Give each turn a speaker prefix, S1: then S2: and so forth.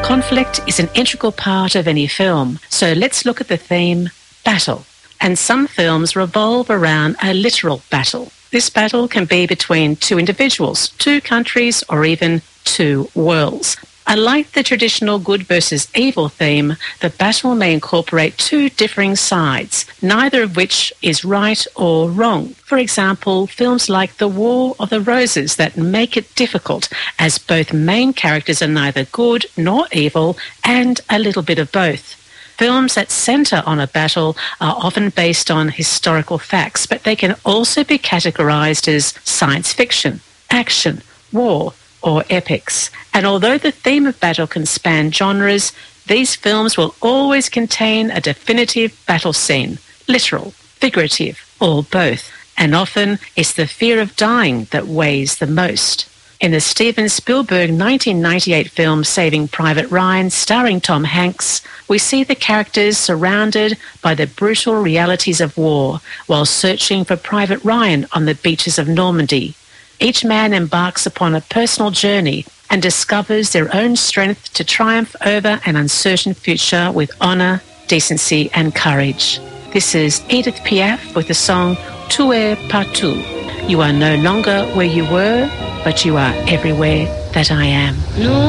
S1: Conflict is an integral part of any film, so let's look at the theme, battle. And some films revolve around a literal battle. This battle can be between two individuals, two countries, or even two worlds. Unlike the traditional good versus evil theme, the battle may incorporate two differing sides, neither of which is right or wrong. For example, films like The War of the Roses that make it difficult, as both main characters are neither good nor evil, and a little bit of both. Films that centre on a battle are often based on historical facts, but they can also be categorised as science fiction, action, war, or epics. And although the theme of battle can span genres, these films will always contain a definitive battle scene, literal, figurative, or both. And often it's the fear of dying that weighs the most. In the Steven Spielberg 1998 film Saving Private Ryan, starring Tom Hanks, we see the characters surrounded by the brutal realities of war while searching for Private Ryan on the beaches of Normandy. Each man embarks upon a personal journey and discovers their own strength to triumph over an uncertain future with honour, decency and courage. This is Edith Piaf with the song Tu es partout. You are no longer where you were, but you are everywhere that I am.